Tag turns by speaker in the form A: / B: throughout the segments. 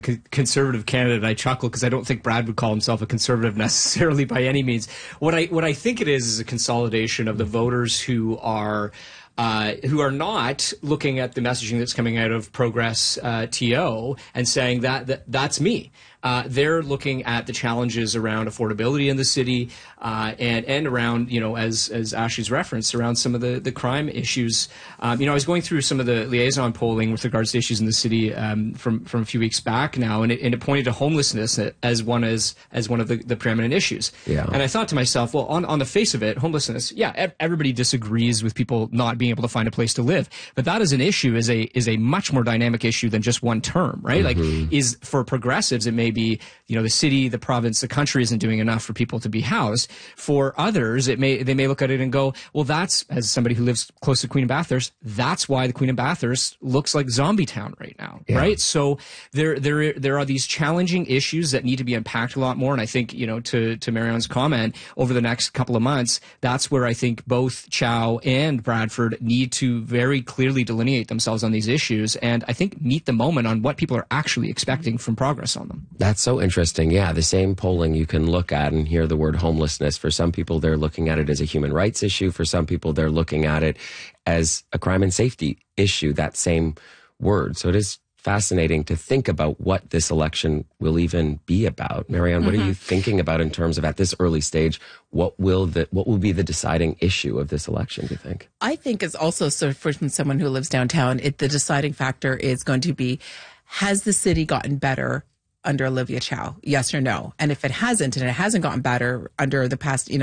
A: conservative candidate, I chuckle because I don't think Brad would call himself a conservative necessarily by any means. What I think it is a consolidation of the voters who are not looking at the messaging that's coming out of Progress TO and saying that's me. They're looking at the challenges around affordability in the city and around, as Ashley's referenced, around some of the crime issues. I was going through some of the liaison polling with regards to issues in the city from a few weeks back now, and it pointed to homelessness as one of the preeminent issues.
B: Yeah.
A: And I thought to myself, well, on the face of it, homelessness, everybody disagrees with people not being able to find a place to live, but that as an issue is a much more dynamic issue than just one term, right?
B: Mm-hmm.
A: Like, is for progressives, it may be, the city, the province, the country isn't doing enough for people to be housed. For others, they may look at it and go, well, that's, as somebody who lives close to Queen of Bathurst, that's why the Queen of Bathurst looks like zombie town right now, right? So there are these challenging issues that need to be unpacked a lot more. And I think, to Marion's comment, over the next couple of months, that's where I think both Chow and Bradford need to very clearly delineate themselves on these issues, and I think meet the moment on what people are actually expecting from Progress on them.
B: That's so interesting. Yeah, the same polling you can look at and hear the word homelessness. For some people, they're looking at it as a human rights issue. For some people, they're looking at it as a crime and safety issue, that same word. So it is fascinating to think about what this election will even be about. Marianne, what are you thinking about in terms of, at this early stage, what will be the deciding issue of this election, do you think?
C: I think it's also, so for someone who lives downtown, the deciding factor is going to be, has the city gotten better under Olivia Chow? Yes or no? And if it hasn't, and it hasn't gotten better under the past,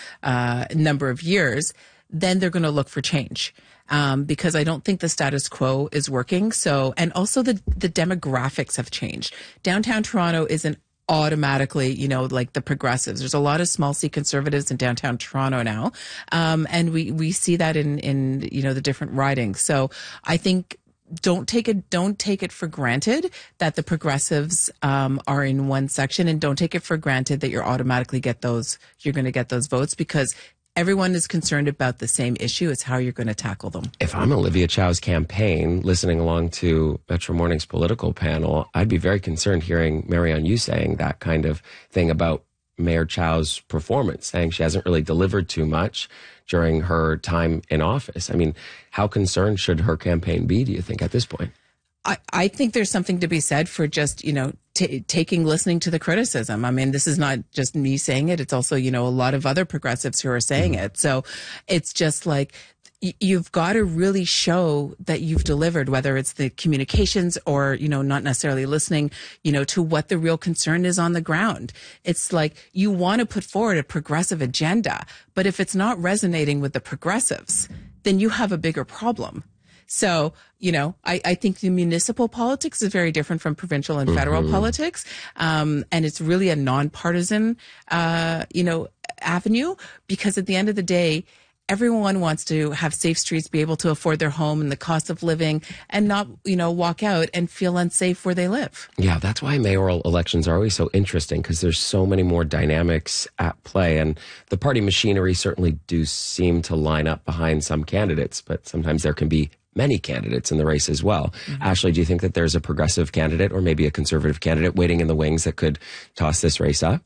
C: number of years, then they're going to look for change. Because I don't think the status quo is working. So, and also the demographics have changed. Downtown Toronto isn't automatically, like the progressives. There's a lot of small C conservatives in downtown Toronto now. And we see that in the different ridings. So I think, don't take it for granted that the progressives are in one section, and don't take it for granted that you're going to get those votes, because everyone is concerned about the same issue. It's how you're going to tackle them.
B: If I'm Olivia Chow's campaign, listening along to Metro Morning's political panel, I'd be very concerned hearing Marianne, you saying that kind of thing about Mayor Chow's performance, saying she hasn't really delivered too much during her time in office. I mean, how concerned should her campaign be, do you think, at this point?
C: I think there's something to be said for just, listening to the criticism. I mean, this is not just me saying it. It's also, a lot of other progressives who are saying it. So it's just like, you've got to really show that you've delivered, whether it's the communications or, not necessarily listening, to what the real concern is on the ground. It's like, you want to put forward a progressive agenda, but if it's not resonating with the progressives, then you have a bigger problem. So, I think the municipal politics is very different from provincial and federal politics. And it's really a nonpartisan, avenue, because at the end of the day, everyone wants to have safe streets, be able to afford their home and the cost of living, and not, walk out and feel unsafe where they live.
B: Yeah, that's why mayoral elections are always so interesting, because there's so many more dynamics at play. And the party machinery certainly do seem to line up behind some candidates, but sometimes there can be many candidates in the race as well. Ashley, do you think that there's a progressive candidate or maybe a conservative candidate waiting in the wings that could toss this race up?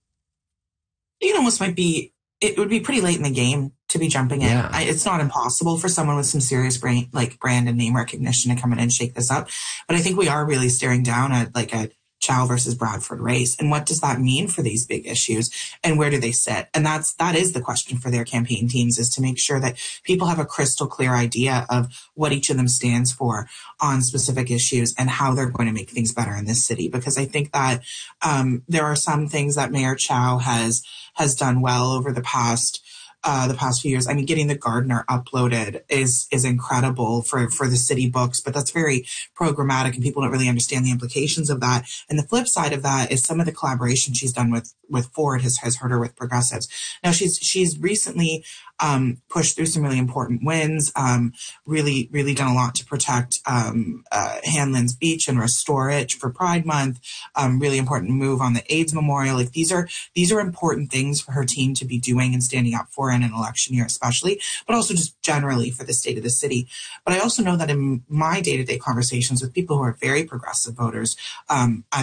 D: It almost might be, it would be pretty late in the game to be jumping in.
B: Yeah.
D: It's not impossible for someone with some serious brand and name recognition to come in and shake this up. But I think we are really staring down at a Chow versus Bradford race. And what does that mean for these big issues, and where do they sit? And that is the question for their campaign teams, is to make sure that people have a crystal clear idea of what each of them stands for on specific issues and how they're going to make things better in this city. Because I think that there are some things that Mayor Chow has done well over the past few years. I mean, getting the Gardiner uploaded is incredible for the city books, but that's very programmatic and people don't really understand the implications of that. And the flip side of that is some of the collaboration she's done with Ford has hurt her with progressives. Now she's recently pushed through some really important wins, really done a lot to protect Hanlan's Beach and restore it for Pride Month. Really important move on the AIDS Memorial. Like these are important things for her team to be doing and standing up for in an election year especially, but also just generally for the state of the city. But I also know that in my day-to-day conversations with people who are very progressive voters,